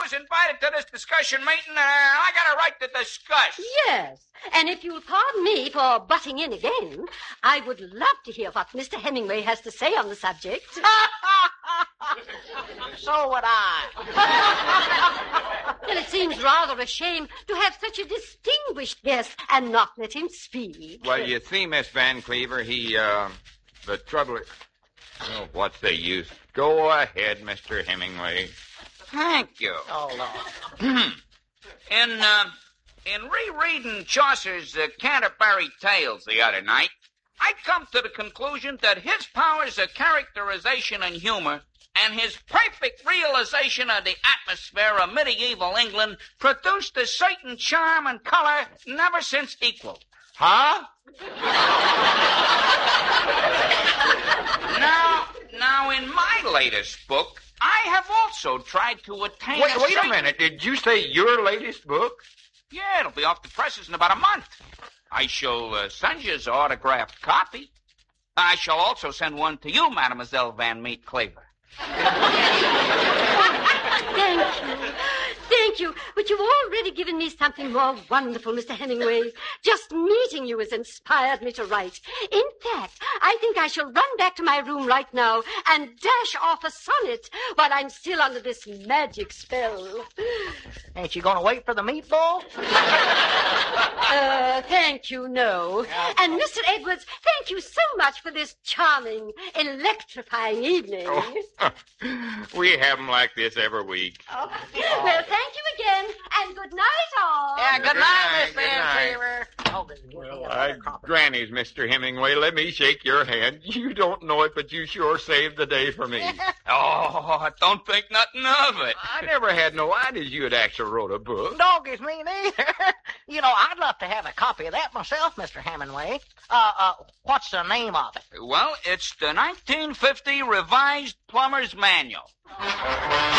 was invited to this discussion meeting, and I got a right to discuss. Yes, and if you'll pardon me for butting in again, I would love to hear what Mr. Hemingway has to say on the subject. So would I. Well, it seems rather a shame to have such a distinguished guest and not let him speak. Well, you see, Miss Van Cleaver, the trouble is... Oh, what's the use? Go ahead, Mr. Hemingway. Thank you. Oh, Lord. In rereading Chaucer's Canterbury Tales the other night, I come to the conclusion that his powers of characterization and humor and his perfect realization of the atmosphere of medieval England produced a certain charm and color never since equaled. Huh? Now, in my latest book, I have also tried to attain... Wait a minute. Did you say your latest book? Yeah, it'll be off the presses in about a month. I shall send you an autographed copy. I shall also send one to you, Mademoiselle Van Meet Cleaver. Thank you. But you've already given me something more wonderful, Mr. Hemingway. Just meeting you has inspired me to write. In fact, I think I shall run back to my room right now and dash off a sonnet while I'm still under this magic spell. Ain't you going to wait for the meatball? Thank you, no. And Mr. Edwards, thank you so much for this charming, electrifying evening. Oh, we have them like this every week. Oh. Well, thank you again, and good night, all. Yeah, good night, Miss Good Van night. Cleaver. Oh, this is Granny's, Mr. Hemingway, let me shake your hand. You don't know it, but you sure saved the day for me. Oh, I don't think nothing of it. I never had no idea you had actually wrote a book. Doggies me neither. You know, I'd love to have a copy of that myself, Mr. Hemingway. What's the name of it? Well, it's the 1950 Revised Plumber's Manual.